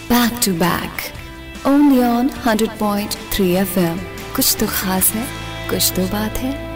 back to back, only on 100.3 FM. कुछ तो खास है, कुछ तो बात है.